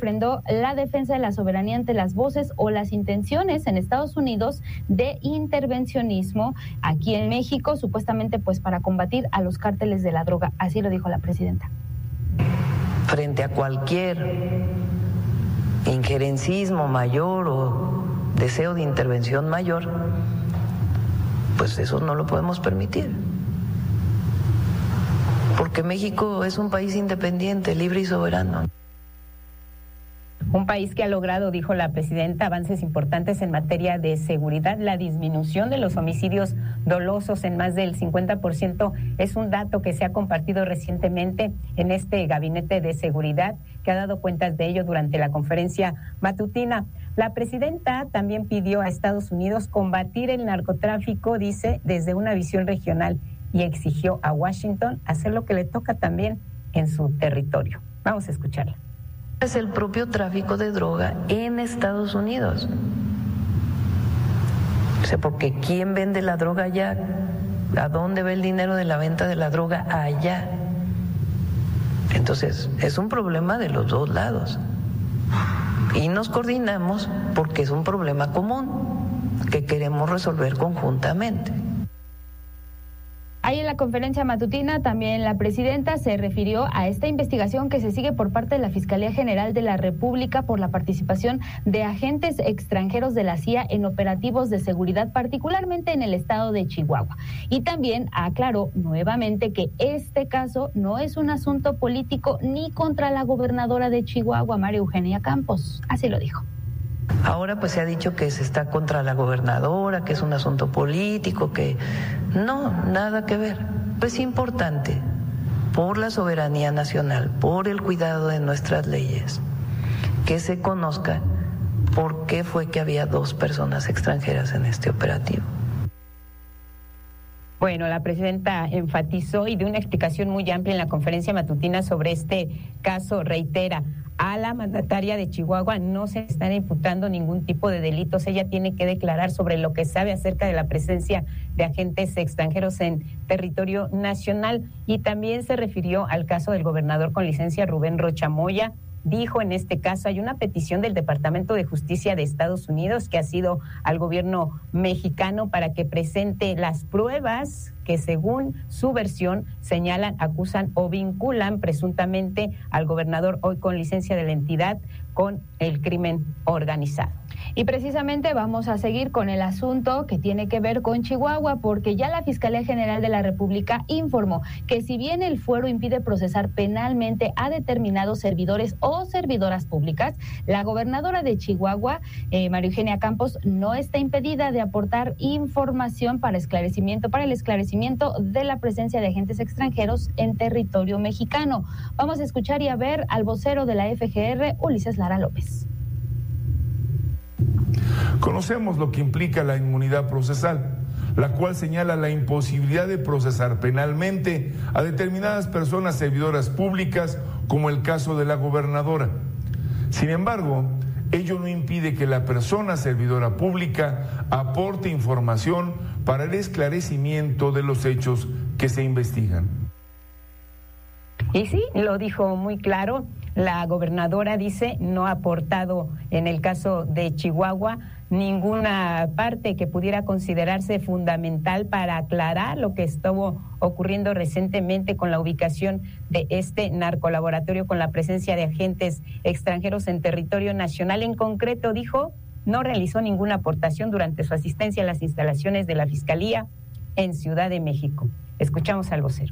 refrendó la defensa de la soberanía ante las voces o las intenciones en Estados Unidos de intervencionismo aquí en México, supuestamente pues para combatir a los cárteles de la droga. Así lo dijo la presidenta. Frente a cualquier injerencismo mayor o deseo de intervención mayor, pues eso no lo podemos permitir. Porque México es un país independiente, libre y soberano. Un país que ha logrado, dijo la presidenta, avances importantes en materia de seguridad. La disminución de los homicidios dolosos en más del 50% es un dato que se ha compartido recientemente en este gabinete de seguridad, que ha dado cuentas de ello durante la conferencia matutina. La presidenta también pidió a Estados Unidos combatir el narcotráfico, dice, desde una visión regional, y exigió a Washington hacer lo que le toca también en su territorio. Vamos a escucharla. Es el propio tráfico de droga en Estados Unidos. O sea, porque ¿quién vende la droga allá? ¿A dónde va el dinero de la venta de la droga? Allá. Entonces, es un problema de los dos lados. Y nos coordinamos porque es un problema común que queremos resolver conjuntamente. Ahí en la conferencia matutina también la presidenta se refirió a esta investigación que se sigue por parte de la Fiscalía General de la República por la participación de agentes extranjeros de la CIA en operativos de seguridad, particularmente en el estado de Chihuahua. Y también aclaró nuevamente que este caso no es un asunto político ni contra la gobernadora de Chihuahua, María Eugenia Campos. Así lo dijo. Ahora pues se ha dicho que se está contra la gobernadora, que es un asunto político, que no, nada que ver. Es importante por la soberanía nacional, por el cuidado de nuestras leyes, que se conozca por qué fue que había 2 personas extranjeras en este operativo. Bueno, la presidenta enfatizó y dio una explicación muy amplia en la conferencia matutina sobre este caso. Reitera, a la mandataria de Chihuahua no se están imputando ningún tipo de delitos. Ella tiene que declarar sobre lo que sabe acerca de la presencia de agentes extranjeros en territorio nacional. Y también se refirió al caso del gobernador con licencia Rubén Rocha Moya. Dijo, en este caso hay una petición del Departamento de Justicia de Estados Unidos que ha sido al gobierno mexicano para que presente las pruebas que según su versión señalan, acusan o vinculan presuntamente al gobernador hoy con licencia de la entidad con el crimen organizado. Y precisamente vamos a seguir con el asunto que tiene que ver con Chihuahua, porque ya la Fiscalía General de la República informó que si bien el fuero impide procesar penalmente a determinados servidores o servidoras públicas, la gobernadora de Chihuahua, María Eugenia Campos, no está impedida de aportar información para el esclarecimiento de la presencia de agentes extranjeros en territorio mexicano. Vamos a escuchar y a ver al vocero de la FGR, Ulises Lara López. Conocemos lo que implica la inmunidad procesal, la cual señala la imposibilidad de procesar penalmente a determinadas personas servidoras públicas, como el caso de la gobernadora. Sin embargo, ello no impide que la persona servidora pública aporte información para el esclarecimiento de los hechos que se investigan. Y sí, lo dijo muy claro. La gobernadora dice no ha aportado en el caso de Chihuahua ninguna parte que pudiera considerarse fundamental para aclarar lo que estuvo ocurriendo recientemente con la ubicación de este narcolaboratorio con la presencia de agentes extranjeros en territorio nacional. En concreto, dijo, no realizó ninguna aportación durante su asistencia a las instalaciones de la Fiscalía en Ciudad de México. Escuchamos al vocero.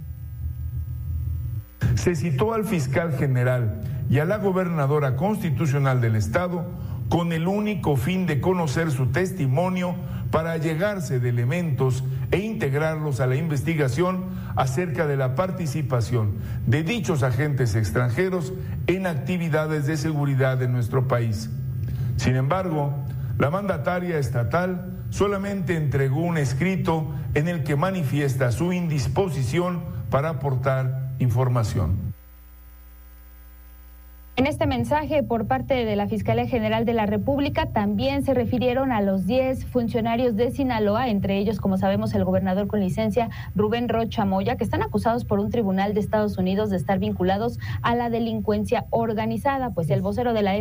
Se citó al fiscal general y a la gobernadora constitucional del estado con el único fin de conocer su testimonio para allegarse de elementos e integrarlos a la investigación acerca de la participación de dichos agentes extranjeros en actividades de seguridad de nuestro país. Sin embargo, la mandataria estatal solamente entregó un escrito en el que manifiesta su indisposición para aportar información. En este mensaje por parte de la Fiscalía General de la República también se refirieron a los 10 funcionarios de Sinaloa, entre ellos, como sabemos, el gobernador con licencia Rubén Rocha Moya, que están acusados por un tribunal de Estados Unidos de estar vinculados a la delincuencia organizada. Pues el vocero de la